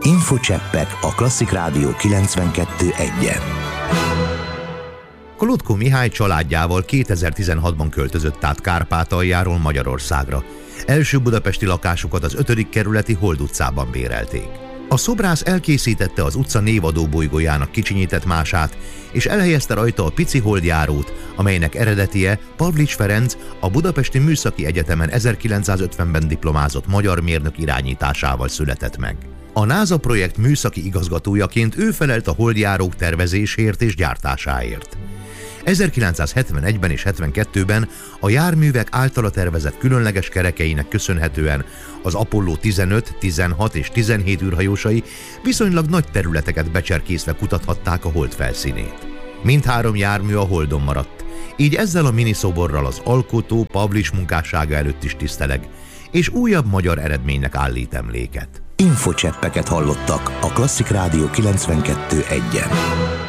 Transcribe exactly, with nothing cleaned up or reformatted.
Infocseppek a Klasszik Rádió kilencvenkettő egyen. Kolodko Mihály családjával kétezer-tizenhatban költözött át Kárpátaljáról Magyarországra. Első budapesti lakásukat az ötödik kerületi Hold utcában bérelték. A szobrász elkészítette az utca névadó bolygójának kicsinyített mását, és elhelyezte rajta a pici holdjárót, amelynek eredetie Pavlics Ferenc, a Budapesti Műszaki Egyetemen ezerkilencszázötvenben diplomázott magyar mérnök irányításával született meg. A NASA projekt műszaki igazgatójaként ő felelt a holdjárók tervezésért és gyártásáért. ezerkilencszázhetvenegyben és hetvenkettőben a járművek általa tervezett különleges kerekeinek köszönhetően az Apollo tizenöt, tizenhat és tizenhét űrhajósai viszonylag nagy területeket becserkészve kutathatták a hold felszínét. Mindhárom jármű a Holdon maradt, így ezzel a miniszoborral az alkotó Pavlics munkássága előtt is tiszteleg, és újabb magyar eredménynek állít emléket. Infocseppeket hallottak a Klasszik Rádió kilencvenkettő egyen.